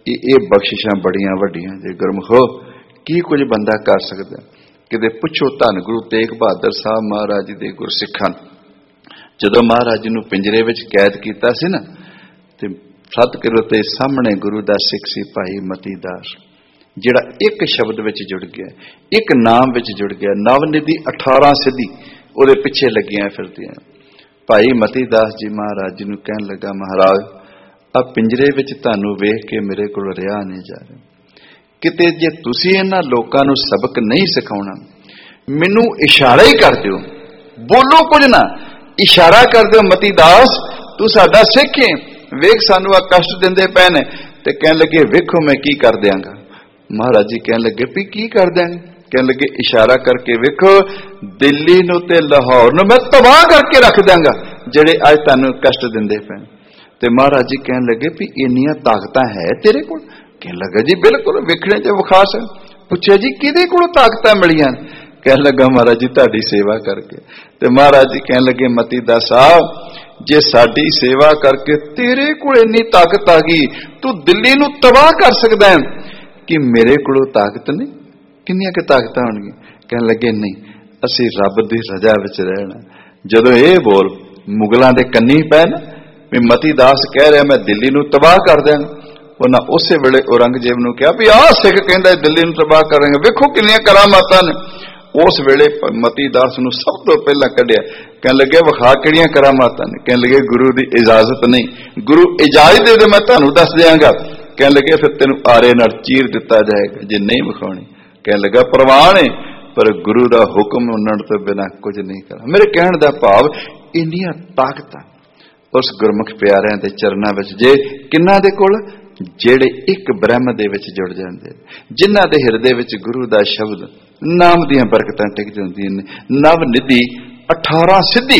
ये बख्शिशां बड़ियां वड्डियां जे गुरमुखो की कुछ बंदा कर सकदा। किते पुछो धन गुरु तेग बहादुर साहब महाराज जी दे गुरसिखां जदों महाराज जी नूं पिंजरे विच कैद कीता सी ना, ते सतगुरु ते सामने गुरु दा सिख सी भाई मती दास, जिहड़ा एक शब्द विच जुड़ गया, एक नाम विच जुड़ गया। नवनिधि 18 सिद्धि ਉਹਦੇ ਪਿੱਛੇ ਲੱਗੀਆਂ ਫਿਰਦੀਆਂ। ਭਾਈ ਮਤੀ ਦਾਸ ਜੀ ਮਹਾਰਾਜ ਜੀ ਨੂੰ ਕਹਿਣ ਲੱਗਾ, ਮਹਾਰਾਜ ਆ ਪਿੰਜਰੇ ਵਿੱਚ ਤੁਹਾਨੂੰ ਵੇਖ ਕੇ ਮੇਰੇ ਕੋਲ ਰਿਹਾ ਨਹੀਂ ਜਾ ਰਿਹਾ। ਕਿਤੇ ਜੇ ਤੁਸੀਂ ਇਹਨਾਂ ਲੋਕਾਂ ਨੂੰ ਸਬਕ ਨਹੀਂ ਸਿਖਾਉਣਾ, ਮੈਨੂੰ ਇਸ਼ਾਰਾ ਹੀ ਕਰ ਦਿਓ, ਬੋਲੋ ਕੁਝ ਨਾ, ਇਸ਼ਾਰਾ ਕਰ ਦਿਓ ਮਤੀ ਦਾਸ ਤੂੰ ਸਾਡਾ ਸਿੱਖ ਹੈ, ਵੇਖ ਸਾਨੂੰ ਆ ਕਸ਼ਟ ਦਿੰਦੇ ਪਏ ਨੇ। ਤੇ ਕਹਿਣ ਲੱਗੇ ਵੇਖੋ ਮੈਂ ਕੀ ਕਰ ਦਿਆਂਗਾ। ਮਹਾਰਾਜ ਜੀ ਕਹਿਣ ਲੱਗੇ ਵੀ ਕੀ ਕਰ ਦਿਆਂਗੇ? कहने लगे इशारा करके वेखो दिल्ली नूं ते लाहौर नूं मैं तबाह करके रख दांगा जेड़े अज तुहानूं कष्ट दिंदे पे। ते महाराज जी कहने लगे भी इन्नियां ताकतां है तेरे कोल? कहने लगा जी बिल्कुल, वेखणे च विखा सक। पुछया जी किहदे कोलों ताकतां मिलियां? कहने लगा महाराज जी तुहाडी सेवा करके। ते महाराज जी कहने लगे मती दास साहब जे साडी सेवा करके तेरे कोल इन्नी ताकत आ गई, तू दिल्ली नूं तबाह कर सकदा है कि मेरे कोलों ताकत नहीं? किन्नियां कि ताकत होणगियां? कहने लगे नहीं, असीं रब दी रजा विच रहना। जदों ये बोल मुगलां दे कन्नी पै ना भी मती दास कह रहा मैं दिल्ली नूं तबाह कर दिआंगा, उन्हां उसे वेले औरंगजेब नूं कहा भी आह सिख कहंदा दिल्ली नूं तबाह करांगे, वेखो किन्नियां करामातां ने। उस वेले मती दास नूं सब तो पहला कढिया। कहने लगे विखा किहड़ियां करामातां ने? कहने लगे गुरु दी इजाजत नहीं, गुरु इजाजत दे मैं तुहानूं दस दिआंगा। कहने लगे फिर तैनूं आरे नाल चीर दिता जाएगा जे नहीं विखाउणी। कहने लगा प्रवान है पर गुरु का हुक्म मनण तो बिना कुछ नहीं करा। मेरे कहण दा भाव इन्नियां ताकतां उस गुरमुख प्यारिਆਂ ਦੇ ਚਰਨਾਂ ਵਿੱਚ ਜੇ ਕਿੰਨਾ ਦੇ ਕੋਲ ਜਿਹੜੇ ਇੱਕ ਬ੍ਰਹਮ ਦੇ ਵਿੱਚ ਜੁੜ ਜਾਂਦੇ, ਜਿਨ੍ਹਾਂ ਦੇ ਹਿਰਦੇ ਵਿੱਚ ਗੁਰੂ ਦਾ ਸ਼ਬਦ ਨਾਮ ਦੀਆਂ ਬਰਕਤਾਂ ਟਿਕ ਜਾਂਦੀਆਂ ਨੇ। ਨਵ ਨਿਧੀ 18 ਸਿੱਧੀ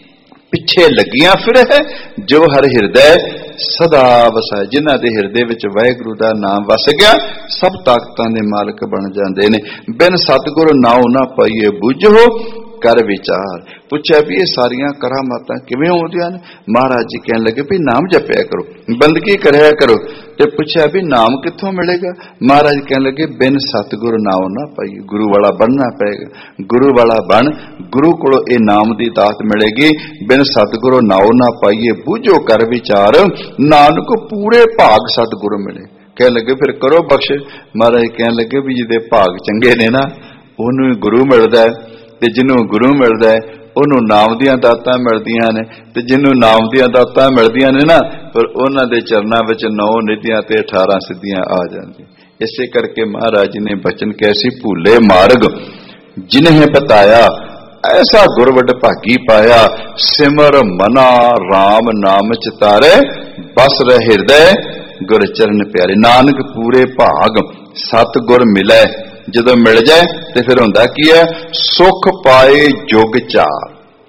ਪਿੱਛੇ ਲੱਗੀਆਂ ਫਿਰ ਹੈ ਜੋ ਹਰ ਹਿਰਦੇ सदा वसाए, जिन्हां दे हिरदे विच वाहिगुरू दा नाम वस गया सब ताकतां दे मालक बन जांदे ने। बिन सतगुरु नाउ ना पाइए बुझो कर विचार। पुछया भी ये सारियां करामातां किवें होंदियां ने? महाराज जी कहने लगे भी नाम जपिया करो, बंदगी करया करो। ते पुछया भी नाम कित्थों मिलेगा? महाराज कहने लगे बिन सतगुरु नाउ ना पाइए, गुरु वाला बनना पएगा। गुरु वाला बन, गुरु कोलों ये नाम दी दात मिलेगी। बिन सतगुरु नाउ ना पाइए बूझो कर विचार, नानक पूरे भाग सतगुरु मिले। कहने लगे फिर करो बख्श। महाराज कहने लगे भी जिहदे भाग चंगे ने ना उहनूं गुरु मिलदा है, ते जिन्हों गुरु मिलदा है उहनूं नाम दीआं दातां मिलदियां ने, ते जिन्हों नाम दीआं दातां मिलदियां ने ना फिर उहनां दे चरनां विच 9 निधियां ते 18 सिद्धियां आ जांदियां। इसे करके महाराज जी ने बचन कैसी भूले मार्ग जिन्हें बताया ऐसा गुरवड भागी पाया। सिमर मना राम नाम चितारे बस रह हृदय गुर चरण प्यारे। नानक पूरे भाग सतगुर मिले, जदों मिल जाए तो फिर हुंदा की है सुख पाए जुग चार।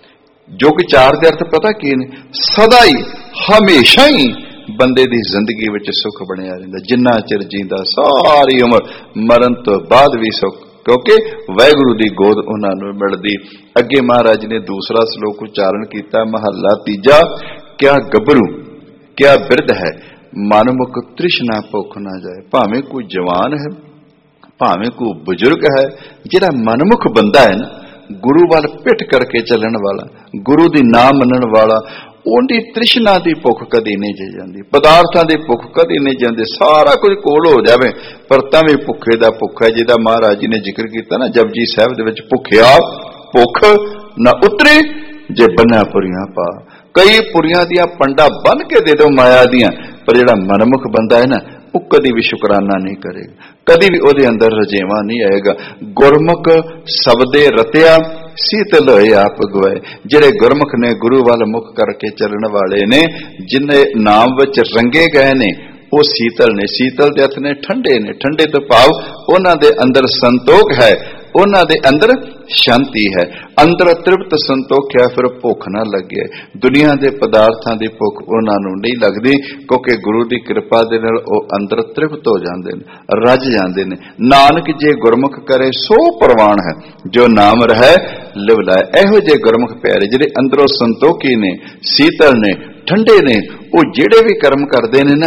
जुग चार दे अर्थ पता की ने? सदा ही हमेशा ही बंदे दी जिंदगी विच सुख बनिया रहिंदा, जिन्ना चिर जींदा सारी उम्र मरण तो बाद भी सुख, क्योंकि वाहिगुरू दी गोद उन्हां नूं मिलदी। अगे महाराज ने दूसरा श्लोक उच्चारण किया, महला तीजा, क्या गबरू क्या बिरध है मनमुख तृष्णा भुख ना जाए। भावें कोई जवान है भावें कोई बुजुर्ग है, जिहड़ा मनमुख बंदा है ना, गुरु वाल पिट करके चलण वाला, गुरु दी नाम मनण वाला, उहदी तृष्णा दी भुख कदी नहीं जी जाती, पदार्थां दी भुख कदी नहीं जाती। सारा कुछ कोल हो जाए पर तां भुखे दा भुख है, जिहदा महाराज जी ने जिक्र किया ना जपजी साहिब दे विच, भुखिया भुख ना उतरे जे बन्ना पुरियां पा। कई पुरियां दियां पंडा बन के दे दो माया दियां, पर जिहड़ा मनमुख बंदा है ना वो कदी भी शुकराना नहीं करेगा, कदी भी ਉਹਦੇ अंदर रजेवा नहीं आएगा। गुरमुख सबदे रतिया शीतल होए आप गवाए। ਜਿਹੜੇ गुरमुख ने गुरु वाल मुख करके चलने वाले ने, जिन्हें नाम विच रंगे गए ने वो शीतल ने। शीतल दे अर्थ ने ठंडे ने, ठंडे तो भाव उन्हां दे अंदर संतोख है, उन्हां दे अंदर शांति है, अंदर तृप्त संतोख है, फिर भुख ना लगे। दुनिया के पदार्थों की भुख उन्होंने नहीं लगती, क्योंकि गुरु की कृपा दे नाल वो अंदर तृप्त हो जाते हैं, रज जाते हैं। नानक जे गुरमुख करे सो प्रवान है, जो नाम रहे लिवलाए। एहो जे गुरमुख प्यारे जिहड़े अंदरों संतोखी ने, शीतल ने, ठंडे ने, वो जिहड़े भी कर्म करते हैं ना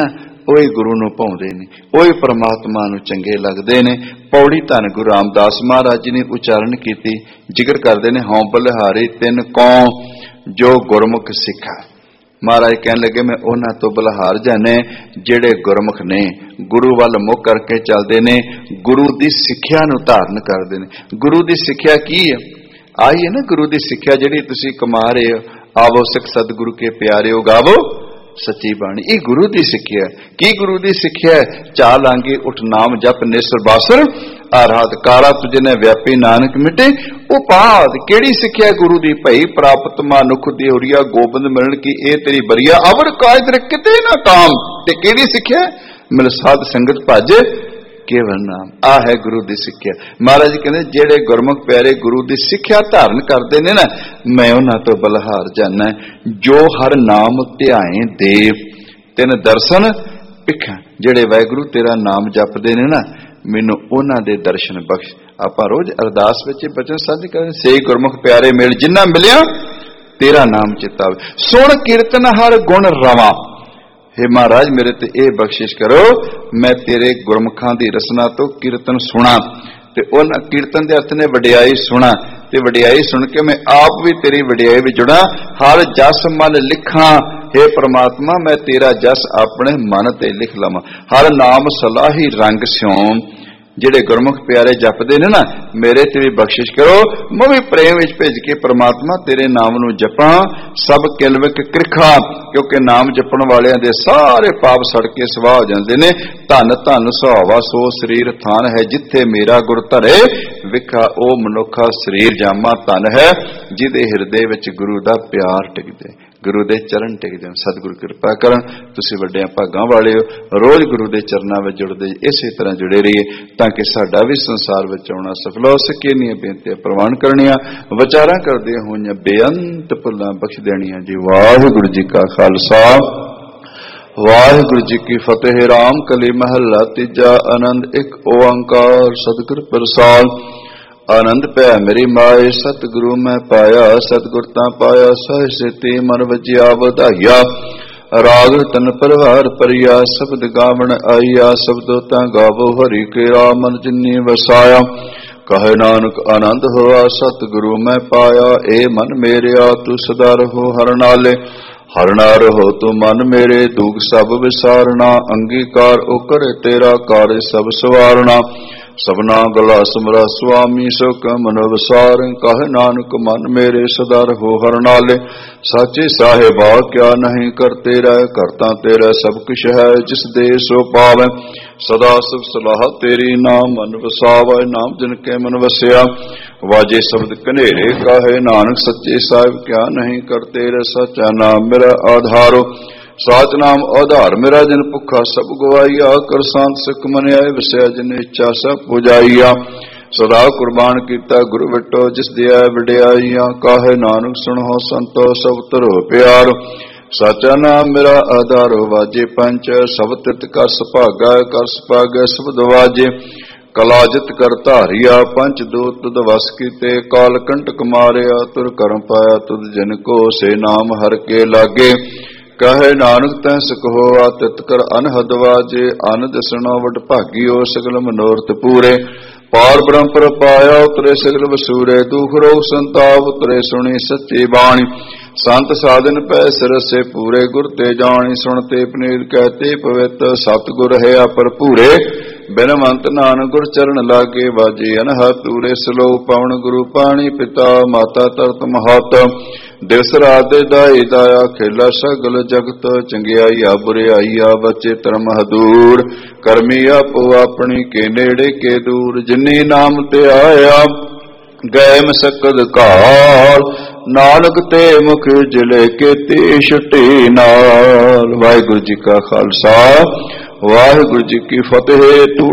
ਉਹੀ ਗੁਰੂ ਨੂੰ ਭਾਉਂਦੇ ਨੇ, ਉਹੀ ਪਰਮਾਤਮਾ ਨੂੰ ਚੰਗੇ ਲੱਗਦੇ ਨੇ। ਪੌੜੀ ਧੰਨ ਗੁਰੂ ਰਾਮਦਾਸ ਮਹਾਰਾਜ ਜੀ ਨੇ ਉਚਾਰਨ ਕੀਤੀ, ਜ਼ਿਕਰ ਕਰਦੇ ਨੇ, ਹਉ ਬਲਿਹਾਰੀ ਤਿੰਨ ਕੌ ਜੋ ਗੁਰਮੁਖ ਸਿੱਖਾ। ਮਹਾਰਾਜ ਕਹਿਣ ਲੱਗੇ ਮੈਂ ਉਹਨਾਂ ਤੋਂ ਬਲਿਹਾਰ ਜਾਣੇ ਜਿਹੜੇ ਗੁਰਮੁਖ ਨੇ, ਗੁਰੂ ਵੱਲ ਮੁੱਖ ਕਰਕੇ ਚੱਲਦੇ ਨੇ, ਗੁਰੂ ਦੀ ਸਿੱਖਿਆ ਨੂੰ ਧਾਰਨ ਕਰਦੇ ਨੇ। ਗੁਰੂ ਦੀ ਸਿੱਖਿਆ ਕੀ ਹੈ? ਆਈ ਹੈ ਨਾ ਗੁਰੂ ਦੀ ਸਿੱਖਿਆ ਜਿਹੜੀ ਤੁਸੀਂ ਕਮਾ ਰਹੇ ਹੋ, ਆਵੋ ਸਿੱਖ ਸਤਿਗੁਰੂ ਕੇ ਪਿਆਰਿਓ ਗਾਵੋ ਸੱਚੀ ਬਾਣੀ। ਇਹ ਗੁਰੂ ਦੀ ਸਿੱਖਿਆ। ਕੀ ਗੁਰੂ ਦੀ ਸਿੱਖਿਆ? ਚਾਲ ਲਾਂਗੇ ਉਠ ਨਾਮ ਜਪ ਨੇਸਰ ਬਾਸਰ ਆਰਾਧ ਕਾਰਾ ਤੁਝੇ ਨੇ ਵਿਆਪੀ ਨਾਨਕ ਮਿਟੇ ਉਪਾਦ। ਕਿਹੜੀ ਸਿੱਖਿਆ ਗੁਰੂ ਦੀ? ਭਈ ਪ੍ਰਾਪਤ ਮਨੁੱਖ ਦੀ ਹੋਰੀਆ ਗੋਬਿੰਦ ਮਿਲਣ ਕੀ ਇਹ ਤੇਰੀ ਬਰੀਆ ਅਵਰ ਕਾਜ ਤੇਰੇ ਕਿਤੇ ਨਾ ਕਾਮ। ਤੇ ਕਿਹੜੀ ਸਿੱਖਿਆ? ਮਿਲ ਸਾਧ ਸੰਗਤ ਭਜ ਕੇਵਲ ਨਾਮ। ਆ ਹੈ ਗੁਰੂ ਦੀ ਸਿੱਖਿਆ। ਮਹਾਰਾਜ ਜੀ ਕਹਿੰਦੇ ਜਿਹੜੇ ਗੁਰਮੁਖ ਪਿਆਰੇ ਗੁਰੂ ਦੀ ਸਿੱਖਿਆ ਧਾਰਨ ਕਰਦੇ ਨੇ ਨਾ, ਮੈਂ ਉਹਨਾਂ ਤੋਂ ਬਲਿਹਾਰ ਜਾਣਾ। ਜੋ ਹਰ ਨਾਮ ਧਿਆਏ ਦੇਵ ਤਿਨ ਦਰਸ਼ਨ ਭਿੱਖਾਂ। ਜਿਹੜੇ ਵਾਹਿਗੁਰੂ ਤੇਰਾ ਨਾਮ ਜਪਦੇ ਨੇ ਨਾ, ਮੈਨੂੰ ਉਹਨਾਂ ਦੇ ਦਰਸ਼ਨ ਬਖਸ਼। ਆਪਾਂ ਰੋਜ਼ ਅਰਦਾਸ ਵਿੱਚ ਬਚਨ ਸਾਂਝੇ ਕਰਦੇ, ਸੇ ਗੁਰਮੁਖ ਪਿਆਰੇ ਮੇਲ ਜਿੰਨਾ ਮਿਲਿਆ ਤੇਰਾ ਨਾਮ ਚਿਤਾਵੇ। ਸੁਣ ਕੀਰਤਨ ਹਰ ਗੁਣ ਰਵਾਂ। हे महाराज मेरे ते ये बख्शिश करो, मैं तेरे गुरमुखां दी रसना तो कीर्तन सुना। ते उन कीर्तन दे अर्थ ने वडियाई सुना, ते वडियाई सुन के मैं आप भी तेरी वडियाई में जुड़ा। हर जस मन लिखा, हे परमात्मा मैं तेरा जस अपने मन ते लिख लवां। हर नाम सलाही रंग स्यों। ਜਿਹੜੇ ਗੁਰਮੁਖ ਪਿਆਰੇ ਜਪਦੇ ਨੇ ਨਾ, ਮੇਰੇ ਤੇ ਵੀ ਬਖਸ਼ਿਸ਼ ਕਰੋ। ਮੈਂ ਵੀ ਪ੍ਰੇਮ ਵਿੱਚ ਭਿੱਜ ਕੇ ਪ੍ਰਮਾਤਮਾ ਤੇਰੇ ਨਾਮ ਨੂੰ ਜਪਾਂ। ਸਭ ਕਿਲਵਿਕ ਕ੍ਰਿਖਾ, ਕਿਉਂਕਿ ਨਾਮ ਜਪਣ ਵਾਲਿਆਂ ਦੇ ਸਾਰੇ ਪਾਪ ਸੜ ਕੇ ਸਵਾਹ ਹੋ ਜਾਂਦੇ ਨੇ। ਧੰਨ ਧੰਨ ਸੁਹਾਵਾ ਸੋ ਸਰੀਰ ਥਾਨ ਹੈ, ਜਿੱਥੇ ਮੇਰਾ ਗੁਰ ਧਰੇ ਵਿਖਾ ਉਹ ਮਨੁੱਖਾ ਸਰੀਰ ਜਾਮਾ। ਧੰਨ ਹੈ ਜਿਹਦੇ ਹਿਰਦੇ ਵਿੱਚ ਗੁਰੂ ਦਾ ਪਿਆਰ ਟਿਕਦੇ, ਗੁਰੂ ਦੇ ਚਰਨ ਟਿਕ ਜਾਣ। ਸਤਿਗੁਰੂ ਕਿਰਪਾ ਕਰਨ। ਤੁਸੀਂ ਵੱਡਿਆਂ ਭਾਗਾਂ ਵਾਲੇ ਹੋ, ਰੋਜ਼ ਗੁਰੂ ਦੇ ਚਰਨਾਂ ਵਿੱਚ ਜੁੜਦੇ, ਇਸੇ ਤਰ੍ਹਾਂ ਜੁੜੇ ਰਹੀਏ ਤਾਂ ਕਿ ਸਾਡਾ ਵੀ ਸੰਸਾਰ ਵਿੱਚ ਆਉਣਾ ਸਫਲ ਹੋ ਸਕੇ। ਇੰਨੀਆਂ ਬੇਨਤੀਆਂ ਪ੍ਰਵਾਨ ਕਰਨੀਆਂ, ਵਿਚਾਰਾਂ ਕਰਦੇ ਹੋਈਆਂ ਬੇਅੰਤ ਭੁੱਲਾਂ ਬਖਸ਼ ਦੇਣੀਆਂ ਜੀ। ਵਾਹਿਗੁਰੂ ਜੀ ਕਾ ਖਾਲਸਾ, ਵਾਹਿਗੁਰੂ ਜੀ ਕੀ ਫਤਿਹ। ਰਾਮ ਕਲੀ ਮਹੱਲਾ ਤੀਜਾ। ਆਨੰਦ ਇੱਕ ਓੰਕਾਰ ਸਤਿਗੁਰ ਪ੍ਰਸਾਦ। आनंद पै मेरी माए सतगुरु मैं पाया, सतगुर ता पाया सह सेती मन वजिया बधाइया। राग तन परवार परिया, शब्द गावण आईया। शब्दों ता गावो हरि केरा, मन जिन्नी वसाया। कहे नानक आनंद होआ सतगुरु मैं पाया। ए मन मेरिया तू सदा रहो हर नाले, हर नार हो तू मन मेरे। दुख सब विसारना, अंगीकार ओ करे तेरा कार्य सब सवारना। सबना गला समरा स्वामी सुख मन वसार। कहे नानक मन मेरे सदा रहो हर नाले। साचे साहिबा क्या नहीं करते रह, करता तेरा सब कुछ है जिस दे सो पावे। सदा सुख सलाह तेरी नाम मन वसावे, नाम जिनके मन वसया। वाजे शब्द कनेरे कहे नानक सच्चे साहिब क्या नहीं करते रह। सचा नाम मेरा आधारो, साच नाम आधार मेरा। जिन भुखा सब गवाइया, कर सांत सिख मनिया। वसया जिन इच्छा सब पुजाइया। सदा कुर्बान किया गुरु विटो, जिस दिया वडियाइया। काहे नानक सुनो संतो सब तरो प्यार। साचा नाम मेरा आधारो, वाजे पंच सब तित कर सुभागा। कर सुभागा शब्द वाजे, कलाजित कर धारिया। पंच दूत तुद वस कीते, काल कंटक मारिया। तुर करम पाया तुद जिन को, से नाम हर के लागे। कहे नानक तैं सुख होआ तित कर अनहद वाजे। अन दसना वड भागियो सगल मनोरथ पूरे। पार ब्रह्म पर पाया उतरे सगल वसूरे। दुख रोग संताप उतरे सुनी सच्ची बाणी। संत साधन पै सिर से पूरे, गुर ते जानी सुनते पनीर। कहते पवित्र सतगुर है अपर पूरे। बिनवंत नानक गुर चरण लागे, बाजे अनहद तूरे। सलो पवन गुरु पाणी, पिता माता तरत महत। दिवस रात दाई दाया, खेला सगल जगत। चंगियाई बुराइया बचे धर्म हदूर। करमी आपो अपनी के नेड़े के दूर। जिन्नी नाम ते आया गए मसकद काल। नानक ते मुख जिले के ते छुटे नाल। वाहिगुरु जी का खालसा, वाहिगुरु जी की फतेह। तू